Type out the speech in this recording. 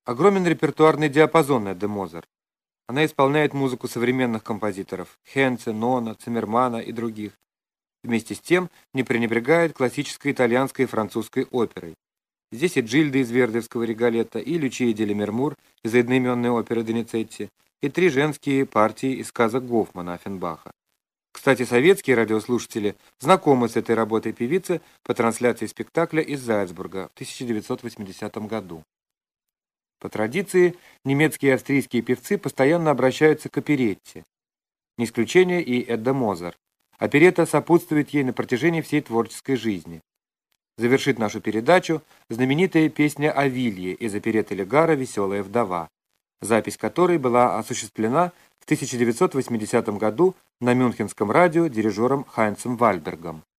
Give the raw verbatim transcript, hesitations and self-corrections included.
Огромен репертуарный диапазон Эдды Мозар. Она исполняет музыку современных композиторов Хенце, Нона, Циммермана и других. Вместе с тем не пренебрегает классической итальянской и французской оперой. Здесь и Джильда из вердевского Риголетто, и Лючия ди Лемермур из одноименной оперы Доницетти, и три женские партии из сказок Гофмана Оффенбаха. Кстати, советские радиослушатели знакомы с этой работой певицы по трансляции спектакля из Зальцбурга в тысяча девятьсот восьмидесятом году. По традиции, немецкие и австрийские певцы постоянно обращаются к оперетте. Не исключение и Эдда Мозар. Оперетта сопутствует ей на протяжении всей творческой жизни. Завершит нашу передачу знаменитая песня о Вилье из оперетты Легара «Веселая вдова», запись которой была осуществлена в тысяча девятьсот восьмидесятом году на Мюнхенском радио дирижером Хайнцем Вальбергом.